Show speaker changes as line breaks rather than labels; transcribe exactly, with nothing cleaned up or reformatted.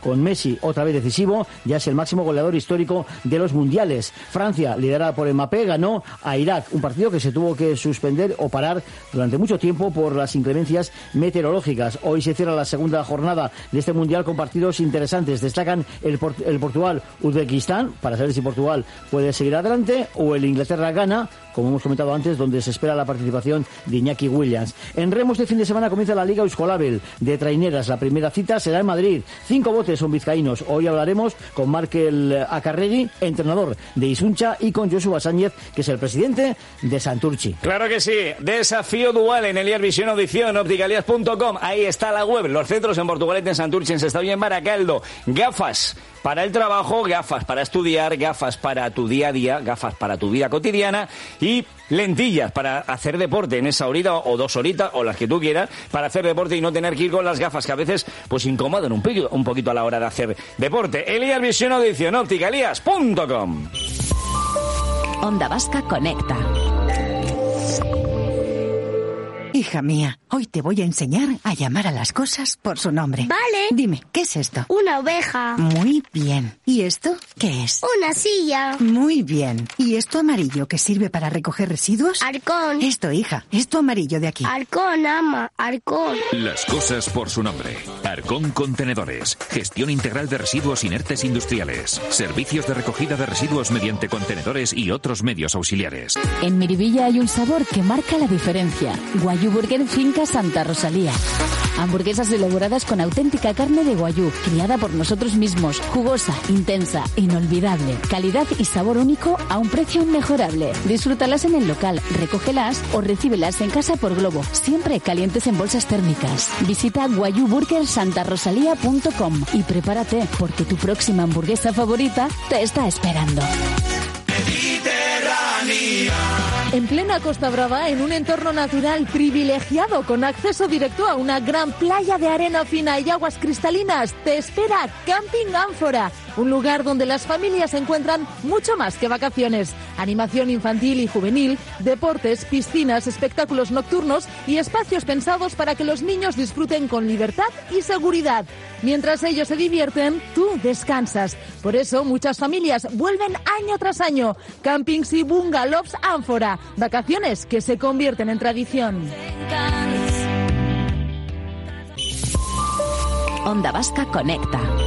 con Messi otra vez decisivo, ya es el máximo goleador histórico de los mundiales. Francia, liderada por Mbappé, ganó a Irak, un partido que se tuvo que suspender o parar durante mucho tiempo por las inclemencias meteorológicas. Hoy se cierra la segunda jornada de este mundial con partidos interesantes. Destacan el, Port- el Portugal-Uzbekistán, para saber si Portugal puede seguir adelante, o el Inglaterra-Ghana, como hemos comentado antes, donde se espera la participación de Iñaki Williams. En remo este fin de semana comienza la Liga Euskolabel de traineras. La primera cita será en Madrid. Cinco botes son vizcaínos. Hoy hablaremos con Markel Acarregui, entrenador de Isuncha, y con Joshua Sánchez, que es el presidente de Santurchi.
Claro que sí. Desafío dual en Elias Visión Audición, opticalias punto com. Ahí está la web. Los centros en Portugalete, en Santurchi, en Sestao y en Baracaldo. Gafas para el trabajo, gafas para estudiar, gafas para tu día a día, gafas para tu vida cotidiana y lentillas para hacer deporte en esa horita o dos horitas o las que tú quieras para hacer deporte y no tener que ir con las gafas que a veces pues incomodan un poquito, un poquito a la hora de hacer deporte. Elias Visión Audición, opticalias punto com.
Onda Vasca Conecta.
Hija mía, hoy te voy a enseñar a llamar a las cosas por su nombre.
Vale.
Dime, ¿qué es esto?
Una oveja.
Muy bien. ¿Y esto qué es?
Una silla.
Muy bien. ¿Y esto amarillo que sirve para recoger residuos?
Arcón.
Esto, hija, esto amarillo de aquí.
Arcón, ama, Arcón.
Las cosas por su nombre. Arcón Contenedores. Gestión integral de residuos inertes industriales. Servicios de recogida de residuos mediante contenedores y otros medios auxiliares.
En Miribilla hay un sabor que marca la diferencia. Guayú Burger Finca Santa Rosalía. Hamburguesas elaboradas con auténtica carne de guayú, criada por nosotros mismos, jugosa, intensa, inolvidable, calidad y sabor único a un precio inmejorable. Disfrútalas en el local, recógelas o recíbelas en casa por globo, siempre calientes en bolsas térmicas. Visita guayú burger santa rosalía punto com y prepárate, porque tu próxima hamburguesa favorita te está esperando.
En plena Costa Brava, en un entorno natural privilegiado con acceso directo a una gran playa de arena fina y aguas cristalinas, te espera Camping Ánfora, un lugar donde las familias encuentran mucho más que vacaciones. Animación infantil y juvenil, deportes, piscinas, espectáculos nocturnos y espacios pensados para que los niños disfruten con libertad y seguridad. Mientras ellos se divierten, tú descansas. Por eso muchas familias vuelven año tras año. Campings y bungalows Ánfora. Vacaciones que se convierten en tradición.
Onda Vasca Conecta.